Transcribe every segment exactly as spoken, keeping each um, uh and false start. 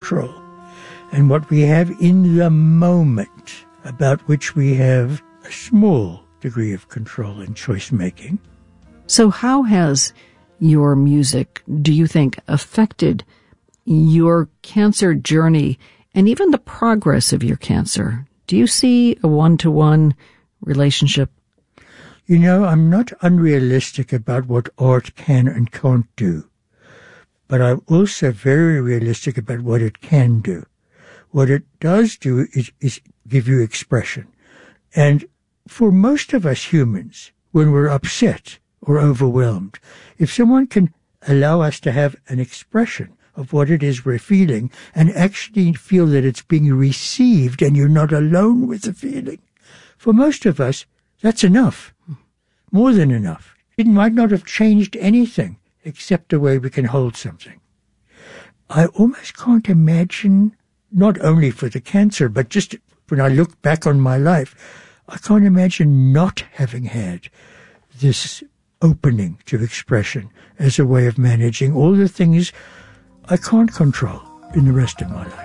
control, and what we have in the moment, about which we have a small degree of control and choice-making. So how has your music, do you think, affected your cancer journey and even the progress of your cancer? Do you see a one-to-one relationship? You know, I'm not unrealistic about what art can and can't do, but I'm also very realistic about what it can do. What it does do is, is give you expression. And for most of us humans, when we're upset or overwhelmed, if someone can allow us to have an expression of what it is we're feeling and actually feel that it's being received and you're not alone with the feeling, for most of us, that's enough. More than enough. It might not have changed anything except the way we can hold something. I almost can't imagine, not only for the cancer, but just when I look back on my life, I can't imagine not having had this opening to expression as a way of managing all the things I can't control in the rest of my life.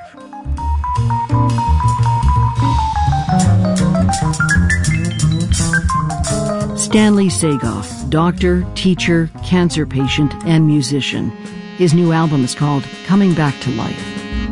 Stanley Sagoff, doctor, teacher, cancer patient, and musician. His new album is called Coming Back to Life.